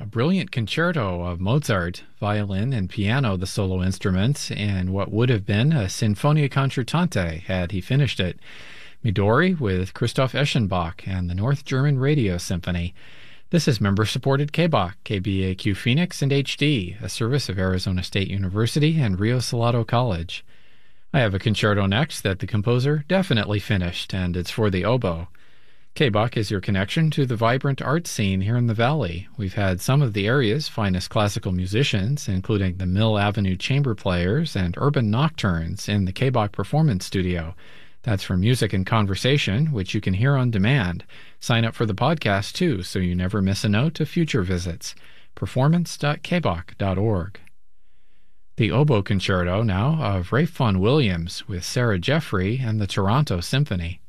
brilliant concerto of Mozart, violin and piano, the solo instruments, and what would have been a Sinfonia Concertante had he finished it. Midori with Christoph Eschenbach and the North German Radio Symphony. This is member-supported KBOC, KBAQ Phoenix and HD, a service of Arizona State University and Rio Salado College. I have a concerto next that the composer definitely finished, and it's for the oboe. KBOC is your connection to the vibrant art scene here in the Valley. We've had some of the area's finest classical musicians, including the Mill Avenue Chamber Players and Urban Nocturnes in the KBOC Performance Studio. That's for music and conversation, which you can hear on demand. Sign up for the podcast, too, so you never miss a note of future visits. performance.kboc.org. The oboe concerto now of Ralph Vaughan Williams with Sarah Jeffrey and the Toronto Symphony.